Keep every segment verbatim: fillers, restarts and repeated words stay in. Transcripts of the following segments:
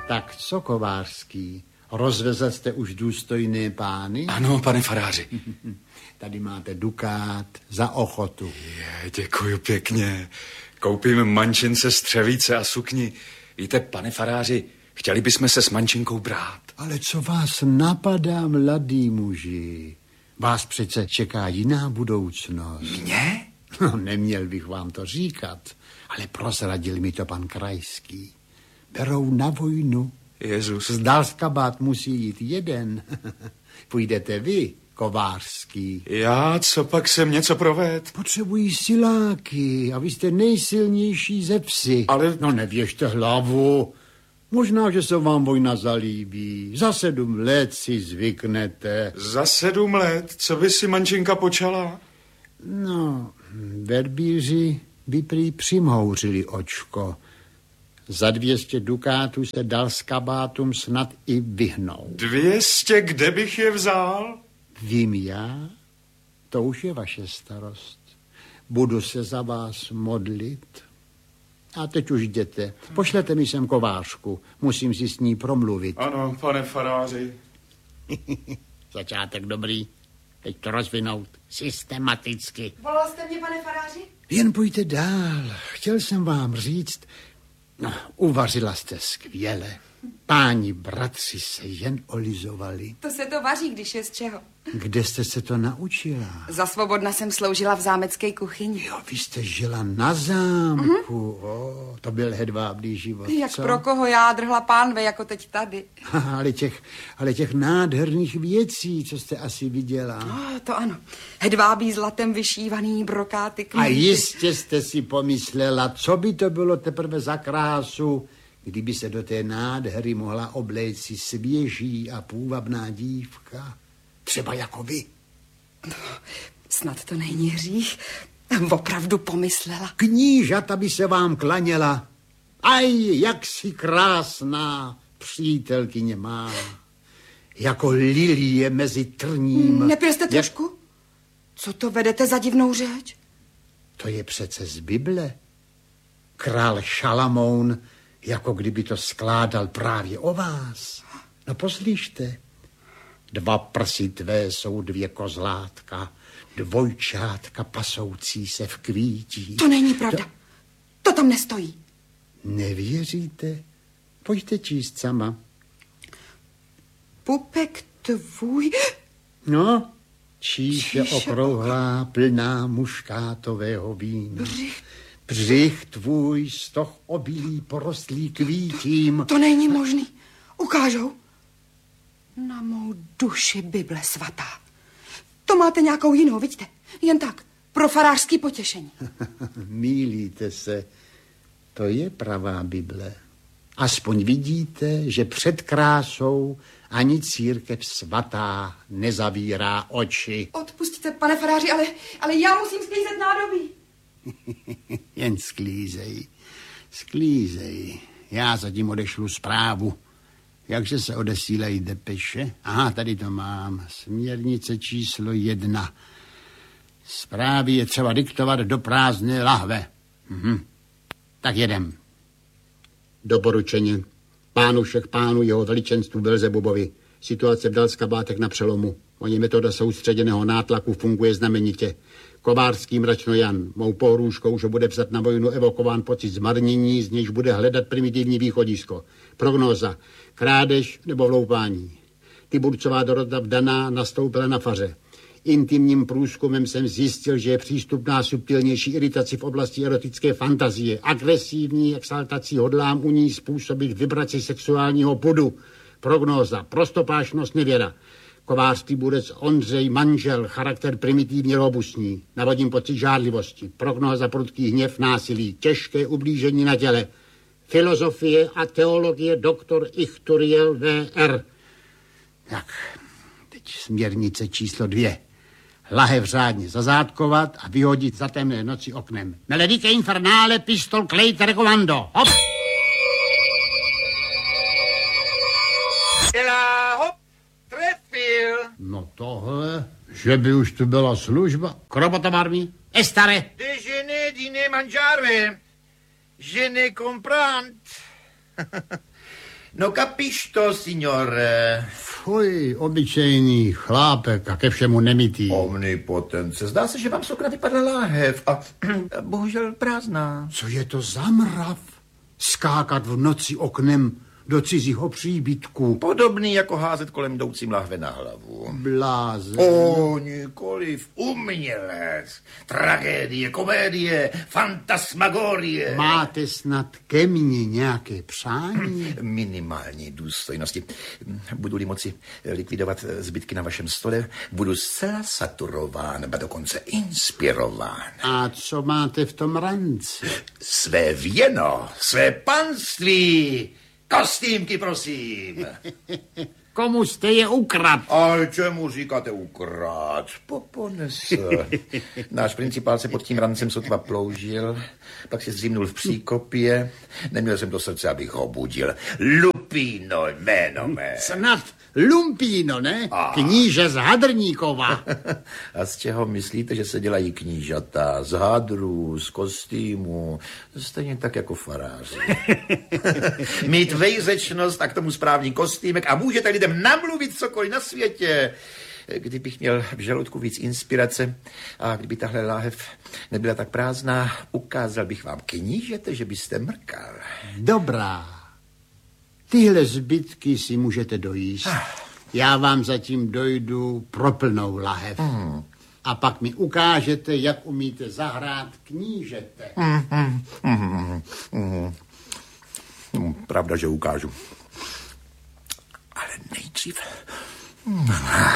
Tak co, Kovářský, rozvezl jste už důstojné pány? Ano, pane faráři. Tady máte dukát za ochotu. Je, děkuju pěkně. Koupím mančince, střevíce a sukni. Víte, pane faráři, chtěli bychom se s mančinkou brát. Ale co vás napadá, mladý muži? Vás přece čeká jiná budoucnost. Mě? No, neměl bych vám to říkat, ale prozradil mi to pan Krajský. Berou na vojnu. Jezus. Z Dalskabát musí jít jeden. Půjdete vy, Kovářský. Já, co pak jsem něco proved? Potřebují siláky a vy jste nejsilnější ze vsi. Ale... No nevěžte hlavu. Možná, že se vám vojna zalíbí. Za sedm let si zvyknete. Za sedm let? Co by si mančinka počala? No, verbíři by prý přimhouřili očko. Za dvěstě dukátů se Dalskabátům snad i vyhnou. Dvěstě? Kde bych je vzal? Vím já? To už je vaše starost. Budu se za vás modlit. A teď už jděte. Pošlete mi sem Kovářku. Musím si s ní promluvit. Ano, pane faráři. Začátek dobrý. Teď to rozvinout systematicky. Volal jste mě, pane faráři? Jen pojďte dál. Chtěl jsem vám říct, no, uvařila jste skvěle. Páni bratři se jen olizovali. To se to vaří, když je z čeho. Kde jste se to naučila? Za svobodna jsem sloužila v zámecké kuchyni. Jo, vy jste žila na zámku. Mm-hmm. O, to byl hedvábný život. Jak co? pro koho já drhla pánve, jako teď tady. ale, těch, ale těch nádherných věcí, co jste asi viděla. Oh, to ano. Hedvábí zlatem vyšívaný brokáty knihy. A jistě jste si pomyslela, co by to bylo teprve za krásu, kdyby se do té nádhery mohla obléci svěží a půvabná dívka. Třeba jako vy. No, snad to není hřích. Opravdu pomyslela. Knížata by se vám klaněla. Aj, jak si krásná přítelkyně má. Jako lilie mezi trním. Nepil jste trošku? Co to vedete za divnou řeč? To je přece z Bible. Král Šalamoun, jako kdyby to skládal právě o vás. No poslyšte. Dva prsy tvé jsou dvě kozlátka, dvojčátka pasoucí se v kvítí. To není pravda. To, to tam nestojí. Nevěříte? Pojďte číst sama. Pupek tvůj... No, číše okrouhlá, plná muškátového vína. Břich. Břich tvůj, stoch obilí porostlý kvítím. To není možný. Ukážou? Na mou duši Bible svatá. To máte nějakou jinou, vidíte? Jen tak, pro farářský potěšení. Mýlíte se. To je pravá Bible. Aspoň vidíte, že před krásou ani církev svatá nezavírá oči. Odpustíte, pane faráři, ale, ale já musím sklízet nádobí. Jen sklízej, sklízej. Já zatím odešlu zprávu. Jakže se odesílají depeše? Aha, tady to mám. Směrnice číslo jedna. Zprávy je třeba diktovat do prázdné lahve. Mhm. Tak jedem. Doporučeně. Pánu všech pánů jeho veličenstvu Belzebubovi. Situace v Dalskabátech na přelomu. Oni metoda soustředěného nátlaku funguje znamenitě. Kovářský mračno Jan, mou pohrůžkou, že bude vzat na vojnu evokován pocit zmarnění, z nějž bude hledat primitivní východisko. Prognóza. Krádež nebo vloupání. Tiburcová Dorota vdaná nastoupila na faře. Intimním průzkumem jsem zjistil, že je přístupná subtilnější iritaci v oblasti erotické fantazie. Agresivní exaltací hodlám u ní způsobit vibraci sexuálního pudu. Prognóza. Prostopášnost nevěra. Kovářský budec Ondřej manžel, charakter primitivně robustní. Navodím pocit žádlivosti. Prognóza prudký hněv, násilí. Těžké ublížení na těle. Filozofie a teologie doktor Ichturiel V R Tak, teď směrnice číslo dvě. Lahev řádně zazádkovat a vyhodit za temné noci oknem. Melodike infernale pistol klejter komando. Hop! Ela, hop, trefil. No tohle, že by už tu byla služba. Krobota barví. Estare. Déjeuner, dîner, mangiare. Je ne comprends. No capisto, signore. Fuj, obyčejný chlápek a ke všemu nemitý. Omnipotence. Zdá se, že vám z okna vypadla láhev a bohužel prázdná. Co je to za mrav? Skákat v noci oknem do cizího příbytku. Podobný jako házet kolem jdoucím lahve na hlavu. Blázen. O, nikoliv umělec. Tragédie, komédie, fantasmagorie. Máte snad ke mně nějaké přání? Minimální důstojnosti. Budu-li moci likvidovat zbytky na vašem stole, budu zcela saturován, ba dokonce inspirován. A co máte v tom ranci? Své věno, své panství. Kostýmky, prosím. Komu jste je ukrad? Ale čemu říkáte ukrát? Popones. Náš principál se pod tím rancem sotva ploužil, pak si zřímnul v příkopě. Neměl jsem do srdce, abych ho budil. Lupino, jméno mé. Snad Lumpíno, ne? A. Kníže z Hadrníkova. A z čeho myslíte, že se dělají knížata? Z hadrů, z kostýmu, stejně tak jako faráři. Mít vejřečnost a k tomu správný kostýmek a můžete lidem namluvit cokoliv na světě. Kdybych měl v žaludku víc inspirace a kdyby tahle láhev nebyla tak prázdná, ukázal bych vám knížete, že byste mrkal. Dobrá. Tyhle zbytky si můžete dojíst. Já vám zatím dojdu pro plnou lahev. Hmm. A pak mi ukážete, jak umíte zahrát knížete. Hmm, hmm, hmm, hmm. Hmm, pravda, že ukážu. Ale nejdřív... Hmm.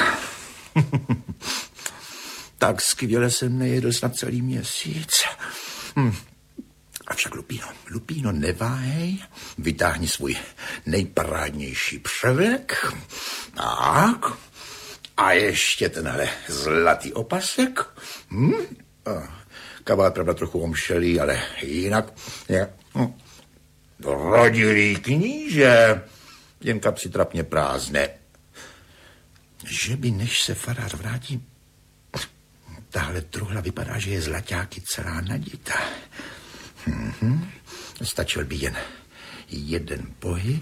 Tak skvěle jsem nejedl snad celý měsíc. Hmm. Avšak Lupino, Lupino, neváhej, vytáhni svůj nejparádnější převlek. Tak. A ještě tenhle zlatý opasek. Hm? Kabát, pravda, trochu omšelý, ale jinak... Je, hm. Rodilý kníže, jen kapsy trapně prázdné. Že by, než se farář vrátí, tahle truhla vypadá, že je zlaťáky celá nadita. Mm-hmm. Stačil by jen jeden pohyb.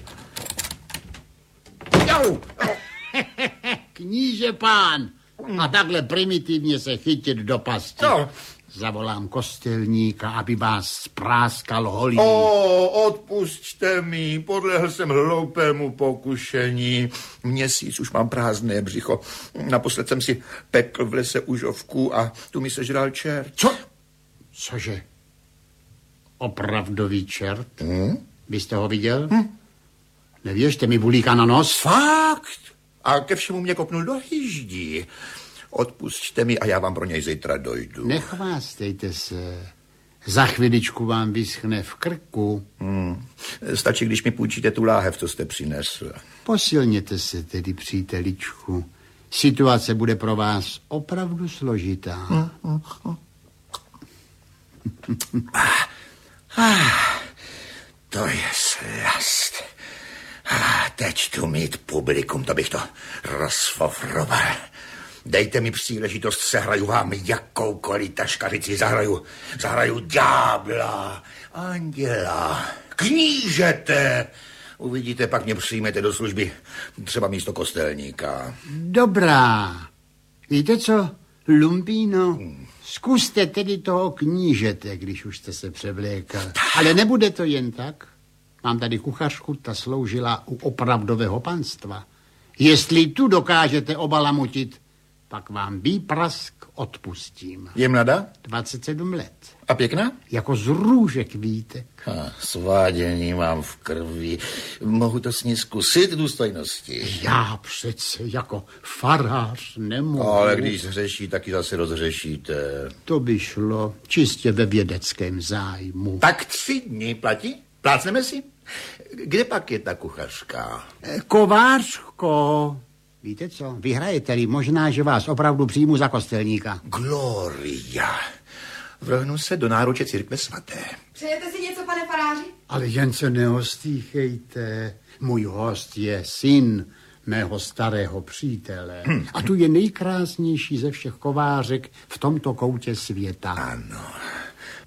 Jau! Kníže pán, a takhle primitivně se chytit do pasti. No. Zavolám kostelníka, aby vás spráskal holí. O, odpusťte mi, podlehl jsem hloupému pokušení. Měsíc už mám prázdné břicho. Naposled jsem si pekl v lese užovku a tu mi sežral čert. Co? Cože? Opravdový čert? Hmm? Vy jste ho viděl? Hm? Nevěřte mi, bulíka na nos. Fakt? A ke všemu mě kopnul do hýždí. Odpusťte mi a já vám pro něj zítra dojdu. Nechvástejte se. Za chviličku vám vyschne v krku. Hmm. Stačí, když mi půjčíte tu láhev, co jste přinesl. Posilněte se tedy, příteličku. Situace bude pro vás opravdu složitá. Hmm. ah, ah, to je slast. Ah, teď tu mít publikum, to bych to rozfofroval. Dejte mi příležitost, sehraju vám jakoukoliv taškařici, zahraju, zahraju ďábla, anděla, knížete. Uvidíte, pak mě přijmete do služby, třeba místo kostelníka. Dobrá. Víte co, Lumpíno? Hmm. Zkuste tedy toho knížete, když už jste se převlékal. Ale nebude to jen tak. Mám tady kuchařku, ta sloužila u opravdového panstva. Jestli tu dokážete obalamutit, pak vám výprask odpustím. Je mladá? dvacet sedm let. A pěkná? Jako z růže kvítek. Ha, svádění mám v krvi. Mohu to s ní zkusit, důstojnosti? Já přece jako farář nemohu. Ale když hřeší, taky zase rozhřešíte. To by šlo čistě ve vědeckém zájmu. Tak tři dny platí? Plácneme si? Kde pak je ta kuchařka? Kovářko, víte co, vyhrajete-li, možná, že vás opravdu přijmu za kostelníka. Gloria. Vrhnu se do náruče církve svaté. Přejete si něco, pane faráři? Ale jen se neostýchejte. Můj host je syn mého starého přítele. Hm. A tu je nejkrásnější ze všech kovářek v tomto koutě světa. Ano.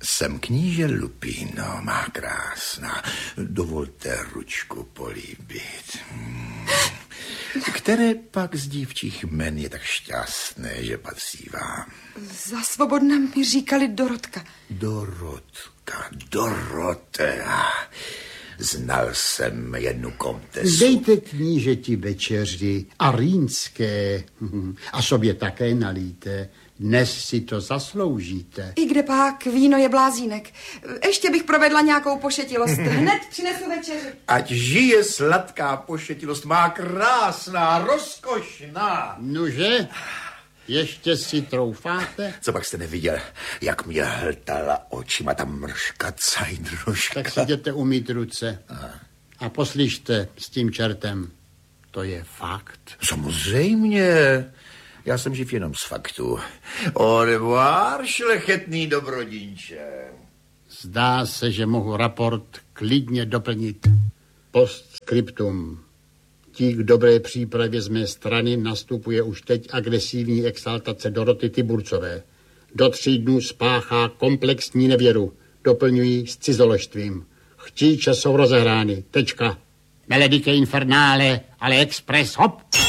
Jsem kníže Lupino, má krásná. Dovolte ručku políbit. Hmm. Které pak z dívčích jmen je tak šťastné, že patří vám? Za svobodna mi říkali Dorotka. Dorotka, Dorotea. Znal jsem jednu komtesu. Dejte knížeti večeři a rýnské a sobě také nalíte. Dnes si to zasloužíte. I kde pak víno je blázínek. Ještě bych provedla nějakou pošetilost. Hned přinesu večeři. Ať žije sladká pošetilost, má krásná, rozkošná. Nože, ještě si troufáte? Co pak jste neviděl, jak mě hltala očima ta mrška cajdruška? Tak si jděte umýt ruce. A poslyšte s tím čertem. To je fakt. Samozřejmě. Já jsem živ jenom z faktu. Au revoir, šlechetný dobrodinče. Zdá se, že mohu raport klidně doplnit. Postscriptum. Tí k dobré přípravě z mé strany nastupuje už teď agresivní exaltace Doroty Tiburcové. Do tří dnů spáchá komplexní nevěru. Doplňují s cizoložstvím. Chtíče jsou rozehrány. Tečka. Melodique infernale, ale express, hop!